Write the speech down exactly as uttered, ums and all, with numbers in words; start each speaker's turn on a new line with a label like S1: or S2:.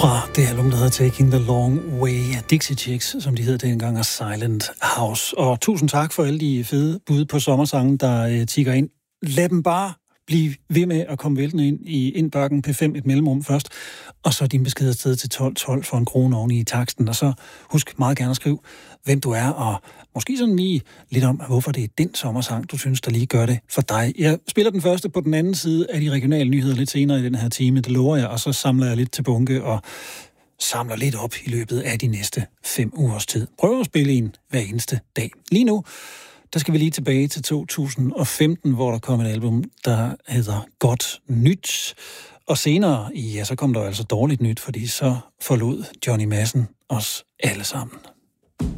S1: Fra det album, der hedder Taking the Long Way, Dixie Chicks, som de hed dengang, og Silent House. Og tusind tak for alle de fede bud på sommersangen, der uh, tigger ind. Lad dem bare blive ved med at komme væltende ind i indbakken P fem, et mellemrum først, og så din besked afsted til tolv tolv for en krone oven i taksten. Og så husk meget gerne at skrive, hvem du er, og måske sådan lige lidt om, hvorfor det er den sommersang, du synes, der lige gør det for dig. Jeg spiller den første på den anden side af de regionale nyheder lidt senere i den her time, det lover jeg, og så samler jeg lidt til bunke og samler lidt op i løbet af de næste fem ugers tid. Prøv at spille en hver eneste dag. Lige nu, der skal vi lige tilbage til to tusind og femten, hvor der kom et album, der hedder Godt Nyt. Og senere, ja, så kom der altså dårligt nyt, fordi så forlod Johnny Madsen os alle sammen.